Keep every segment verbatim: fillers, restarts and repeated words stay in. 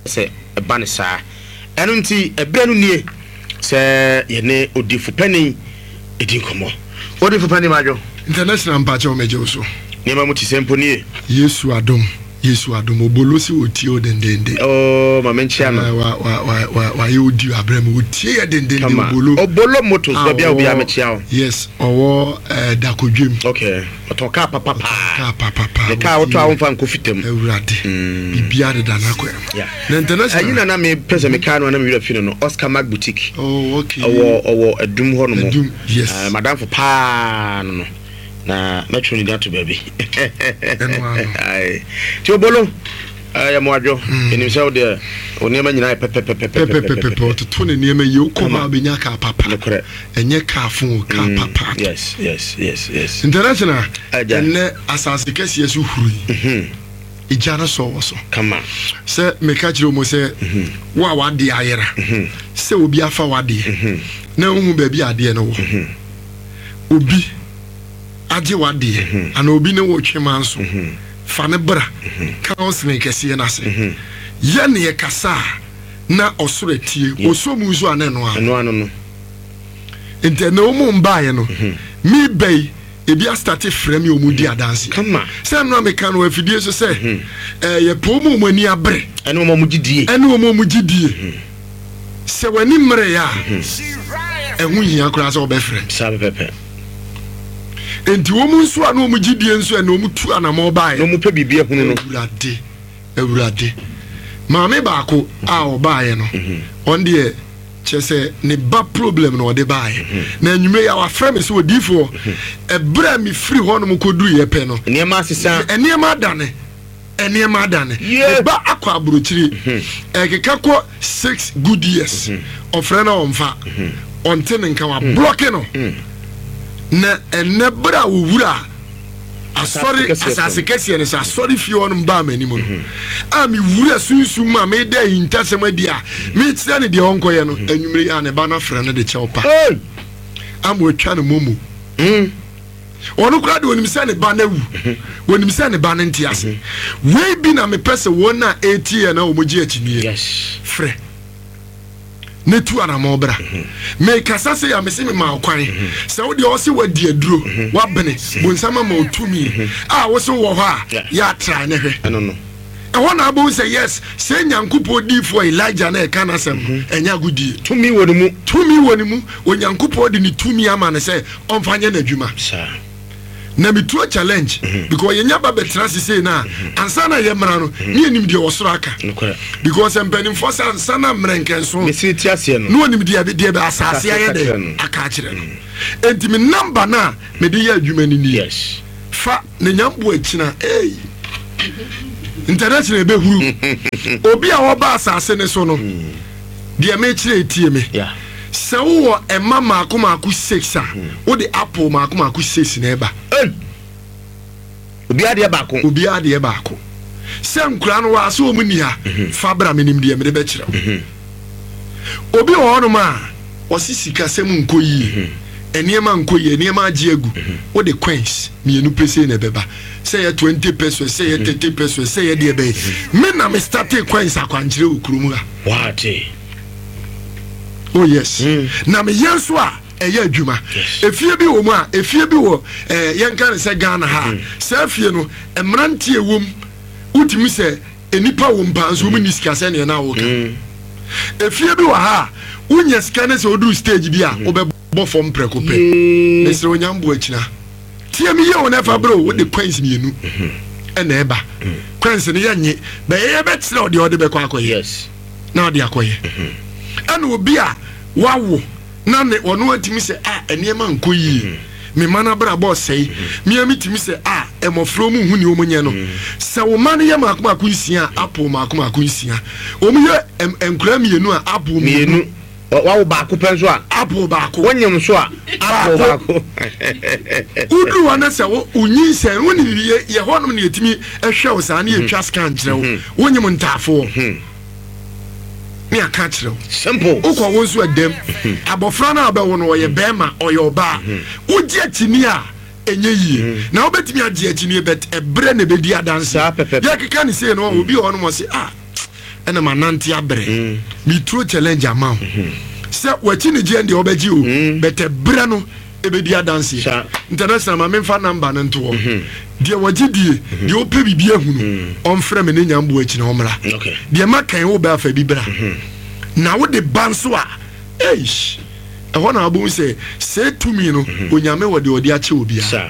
se eba ne saa eno nti ebere no nie se ye ne odifo pani edi nkomo odifo pani majo international mpache o meje so niema mu tisempo nie Yesu adom Yesu adom obolosi oti o dendende oh ma menchia no wa wa wa wa wa yodi abrem oti e dendende obolo obolo motos ba bia obi amechia o yes owo eh dakodwem okay otoka papa ka papa pa ne ka woto awon fan kofitem ewurade bibia de danako yeah na international ayina na me pese me ka no na me wira fi no Oscar Mac Boutique oh okay owo owo edum ho no mo yes madam for pa no no na metro ni gato baby ai ti obolo ya mo adwo enim se ode onema nyina pepe pepe pepe pepe to ne niema ye okoma benya ka papa enye ka fun ka papa yes yes yes yes international enne asase kase yesu huru mhm ijana so woso kama se me ka kire mo se wa wade ayera se obi afa wade na hu ba bi ade no wo obi aje wade ana obi ne wo twema nso fa ne bra counseling kese na se ye ne ye kasa na osoro tie osomu nso ana no a no ano no ente na omu mbaye no mi bei ebi a start frame yo mu di adanse kama se no me kan no afidie so se eh ye po mu mani abre ene mo mu gidie ene mo mu gidie se wani mre ya ehun hia kura se obefre sabe pepe enti wo mu nso ana mu gidie nso ene mu tu ana mo bae no mu pe bibie hunu no ewurade ewurade maame baako a obae no on de chese ne ba problem no de bae na anwume ya wa frame so odifo ebra mi free ho no koduru ye pe no eniema asesa eniema adane eniema adane e ba akwa abrochiri ekeka ko six good years ofre na omfa onte ne nka wa block no na enebra wura asori asase kese ne sa sorry fi on ba manimu no a mi wura sunsun ma me da hintasem dia me tira ne de onkoye no anwumre ya ne ba na frɛ ne de chewpa am wotwa ne momu mm onu kura de onim se ne ba na wu onim se ne ba ne ntiase we bi na me pese wona eighty na omoji akini yes frɛ ne tu ana mo bra me kasa se ya me se me ma kwan se wo de o se wadi aduro wa bene bonsama ma otumi ah wo se wo ho a ya try ne hwe no no e wona abo say yes se nyankopo di for Elijah na e kana sem enya gudi tumi woni mu tumi woni mu onyankopo de ni tumi ama ne se onfanye na adwuma sha na me tu challenge because yenya ba betra sese na ansa na ye mra no ni enim de osoro aka because empanim for ansa na mrenken so me siti ase no no enim de de ba asase aye de aka kire no enti me number na me de ye adwuma ni ni yes fa ne nyambo akina eh international be huru obi a wo ba asase ne so no de me kire etie me yeah se wo e mama akoma aku six a wo de apple ma akoma aku six na eba obi ade ba ko obi ade ba ko se nkura no wa so omu ni ha fa bra menim de me de be kire obi wo no ma osisika sem nkoyi eniema nkoyi eniema agiegu wo de coins mienu pese na beba say twenty pesos say thirty pesos say de be me na me start coins akwankire okurum ha what oh yes mm. na me yenso a eya adwuma efie bi wo mu a efie bi wo eh yenka ne se Ghana ha se afie no emrante ewom utimi se enipa wo mpanso mu nisika se ne na wo ka efie bi wo ha unya sika ne se odu stage bi a wo be bo fom preko pe ne se onyambo akina tie mi ye wo na fa bro wo de coins mienu ena eba coins ne yenye be ye be tire ode ode be kwa akoye yes na ode akoye ana obi a wawo na ne ono atimi se a eniema nkoyi me mana bra boss sei me amitimi se a emofro mu hu ni omunye no se wo man ye makoma akunsia apple makoma akunsia omuye enkura mienu a apple mienu wawo ba ko penso a apple ba ko wonyem so a apple ba ko udu wana se wo unyi se woni ye ye honom ne yetimi ehwe wo sa na ye twa scan kire wo wonyem ntafo me aka kire simple ukwa wonso adem abofra na abawo no ye bema oyoba uji atini a enye yi na obetimi agi atini bet ebre na bedi adansa ya keka ni se no obi ho no mo se ah ena manante abre me true challenge amount se wachi ne je ndi obaji o bete bre no ebedi adanse international ma memfa number no nto de waji die de ope bibia hunu onfrɛ me ne nyambo achi na omra de makan wo ba fa bibra na wo de banso a eish e ho na abu se se tumi no onyame wo de odi ache obia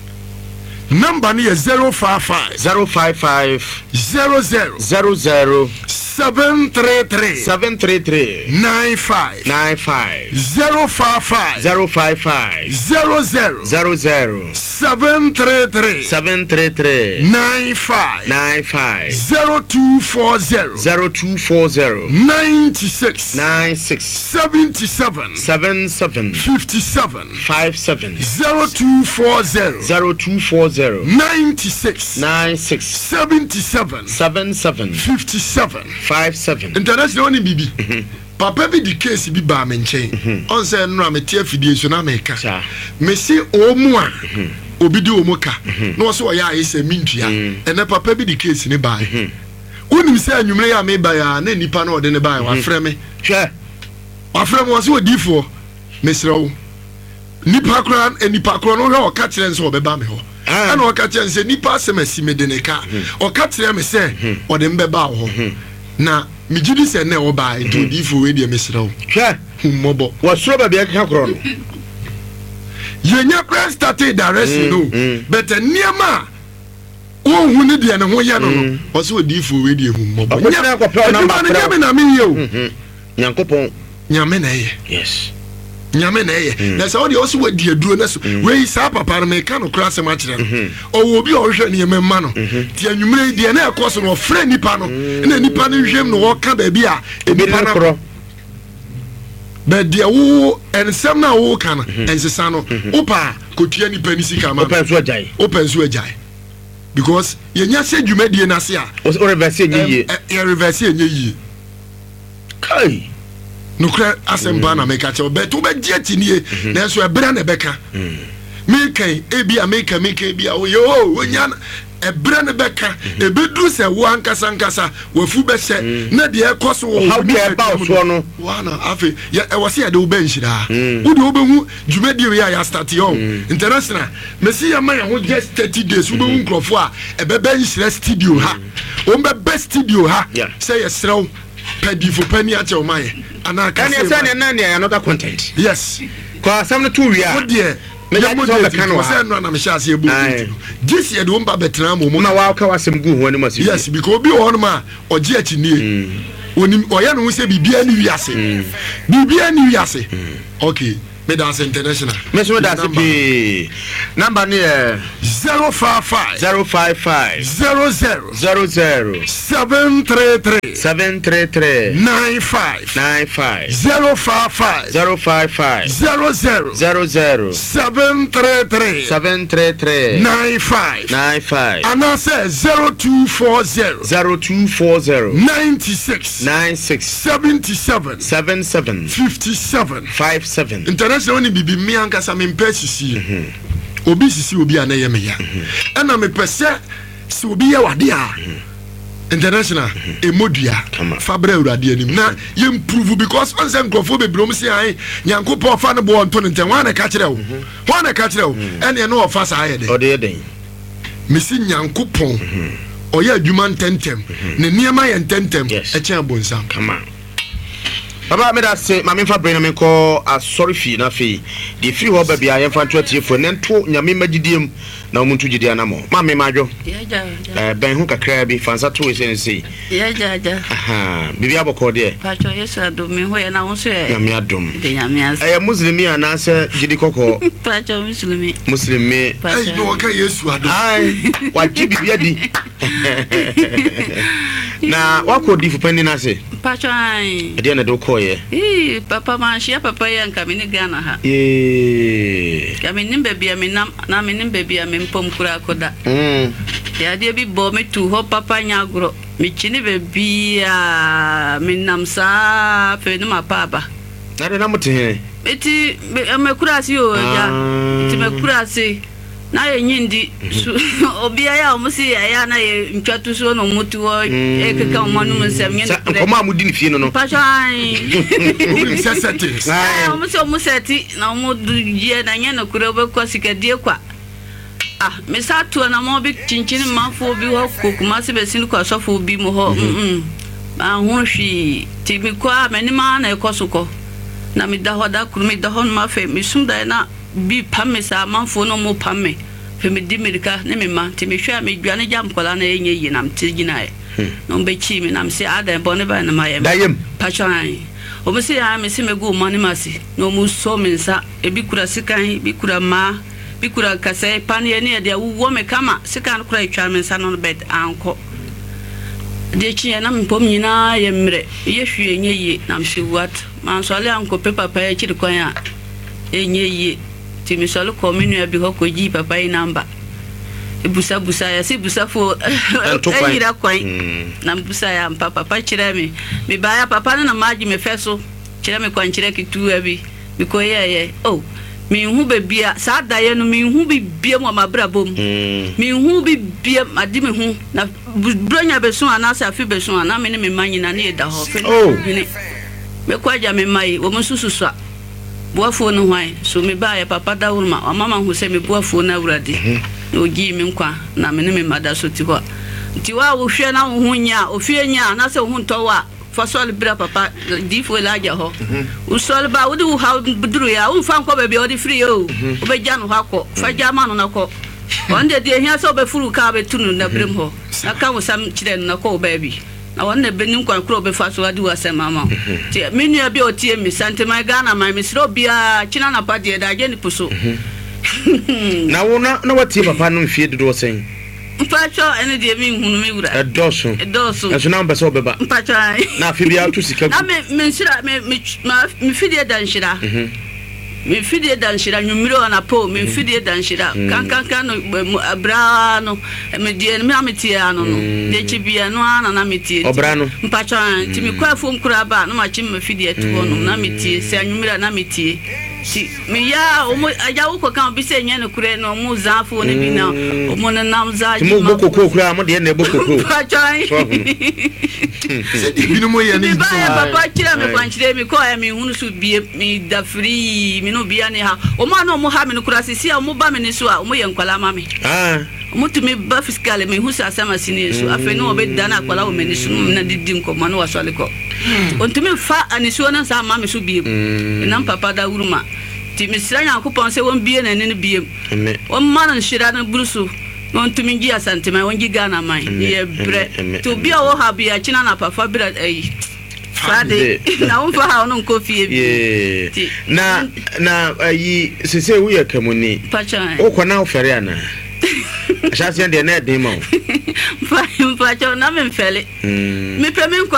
number ni zero five five zero five five zero zero zero zero seven three three seven three three nine five nine five zero five five zero five five zero zero zero zero seven three three seven three three nine five nine five zero two four zero zero two four zero ninety six nine six seventy seven seven seven fifty seven five seven zero two four zero zero two four zero ninety six nine six seventy seven seven seven fifty seven five seven. International ni bibi. Papa bi di case bi ba me nchen. On say no am tie afidie so na me ka. Me si omu a obi di omu ka. No so o ya ayese mintua. Ene papa bi di case ni ba. Unim say anwumre ya me ba ya na nipa na ode ne ba wa frɛ me. Hwɛ. Wa frɛ me wo so odifo. Me srɛ wo. Nipa kran enipa kran no hwɛ o ka kyerɛ nso obeba me ho. Ana o ka kyerɛ nse nipa asɛmasi me de ne ka. O ka kyerɛ me sɛ ode mbeba wo ho. Na mi jidi se na oba into di fo we de mesrawo hwe hummobo wo soro ba bia ka kro no yenya press started direction no but niema wo hu ne de ne ho ye no no wo so di fo we de hummobo nya ko pe na ma nyame na me ye o nyankopon nyame na ye yes nyame na ye na se wo de oso wadi aduro na so we sa papa na me ka no kra se ma kire no o wo bi o hwe ne ma no ti anwumre de na ekoso no frɛ nipa no na nipa no hwem no wo ka ba bi a nipa na kro be de wo ensem na wo ka no ensesa no opa kotua nipa ni sika ma opa so ajai opa so ajai because ye nya se dwumadie na se a o reverse enye ye reverse enye yi kai nukre asemba na meka che obeto be die tinie na so ebra na beka me kan ebi ameka meka ebi a yo onya ebra na beka ebedu se wo ankasa ankasa wafu be se na de ekoso wo how be ba so no wana afi ya e wose ya de wo ben hira wo de wo be hu dwumadi we ya start yo international mesi ya ma ya ho just thirty days wo be hu nkrofo a ebe ben hira studio ha wo be best studio ha say yesrew pedi for penny at your mind and I can say another content yes cause some two we are dear me ya mo de kan wa say no na me sha say bu this year do mba betra mo na wa ka wasem gu ho ni maso yes because obi ho no ma oje achi nie onim oya no say bibia ni wiase bibia ni wiase okay me dance international me so dance be number ni zero five five zero five five zero zero zero zero seven three three seven three three nine five nine five zero five five zero five five zero zero zero zero seven three three seven three three nine five nine five and I say zero two four zero zero two four zero ninety six nine six seventy seven seven seven fifty seven five seven. International ni bibi mi ankasa me mpa sisi obi sisi obi ana ye me ya ana me pese si obi ye wade a international emodua fabra urade anim na ye improve because on say nkrofo bebrom si an nyankopɔ fa ne bo onto nten wa na ka kire wo wa na ka kire wo ene no ofa sa ye de ode ye den mesi nyankopɔ oya adwuma ntentem ne niema ye ntentem e kyen bonsam come on Baba me da se ma me fa brain me ko asori fi na fi de free ho ba bia ye fa to tiefo ne nto nyame magidiem na o muntu gidi ana mo ma me madwo ya ja eh ben hu kakra bi fansa to we sen sei ya ja ja aha bibi aboko de pa cho yesu adom me ho ye na wo so e nyame adom de nyame as eh muslimi ana se gidi kokko pa cho muslimi muslimi ai no ka yesu adom ai wa ji bibi adi na wako difu pani na se pa cho ai ade na do ko ye eh papa ma shia papa ye nka me ni Ghana ha eh ya me nimbe bia me nam na me nimbe bia me mpom kura koda mm ya de bi bo me tu ho papa nya agro me chini be bia me nam sa fe no ma papa na de na mute he eti me kura si o ya eti me kura si na ye nyindi obia ya omusi ya ya na ye ntwatu so no mutu wo e keka omanu musem nyende koma amudi ni fie no no pachan obi seseti ah omusi omuseti na omudu ye na nya na kure obekwa sikadie kwa ah mesatu na mo bi chinchin manfo bi ho kokuma se besin kwa sofo bi mo ho mm ah hunhwi ti mi kwa menima na ekosoko na mi da hoda kuru mi da hon ma fe mi sunda na bi pamme sa manfo no mo pamme fe mi di mirika ne me ma ti mi hwa mi dwane jam kola na enye yi nam ti gina e no be chi mi nam se ada bone ba na ma ye dayem pachan o me se ya me se me go mani masi no mu so mi nsa e bi kura sikan bi kura ma bi kura kase pan ye ne de wo me kama sikan kura itwa mi nsa no bed anko de chi na mi pom nyina ye mre ye hwe enye yi nam se wat man so ale anko pe papa ye chi kwan a enye yi ti mi so le ko mi nua bi ho ko ji papa yi namba e busa busa ya si busa fo e ira kwan na busa ya papa papa chira mi mi ba ya papa na maji me feso chira mi kwan chira ki tu abi mi ko ye ye oh mi hu be bia sa da ye no mi hu bi bia mo mabra bom mi hu bi bia adi mi hu na bronya be so ana sa fi be so ana me ne me manyi na ne da ho fe ni me kwa ja me mai wo mo susu so boafo no hwan so me ba ya papa da wurma o mama hu se me boafo na wurade no gi mi nkwa na me ne me mada so ti ho ti wa wo hwe na wo hu nya o fie nya na se wo hu nto wa fa so le bra papa di fo la ja ho o so le ba wo di wo ha buduru ya wo fa nko ba bi o di free o o be ja no ha ko fa ja ma no na ko onde de hia so be furu ka be tunu na brem ho na ka wo sam kire na ko ba bi na wonne benim kwa kro be fa so adi wase mama ti menu abi o tie mi sante my Ghana my misro bia china na pa de da je ni puso na wo na na watie papa no mfie dodo sen mpacho ene de mi hunu mi wura edoso edoso na so na mbe so beba mpacho na afi bia to sika na me me nshira me me fidie da nshira me fidie da nshira nwumiro na po me fidie da nshira kan kan kan no abra no me die me ametie ano no de chibia no ana na metie obra no mpacho ti me kwa fom kura ba no ma chi me fidie to no na metie se nwumiro na metie si me ya o mo aja wo kan bi se nya no kure no mo zafo ne bi na o mo na nam za ji mo bokoko kura mo de na bokoko mpacho se di binu mo ye ni ba papa kira me kwanchire me ko ya me hunu su bie me da free me no bia ne ha o ma no mo ha me no kura sisi a mo ba me ne so a o mo ye nkwala ma me ah o mo tumi ba fiscal me hu sa sama sini so afa no obe dana akwala o me ne so na didi nko ma no wasole ko o tumi fa aniso na sa ma me so bie na papa da wuruma ti me sira nya ko pon se won bie na ne bie o ma na shira na burusu on tumi gi asante ma won gi Ghana man ye bre to bia wo ha bia china na papa bra eh Friday na on fa ha on ko fie bi na na ayi sese wo ye kamuni pacha o ko na ofere ana asase de na de ma fa pacha na me mfele me pe me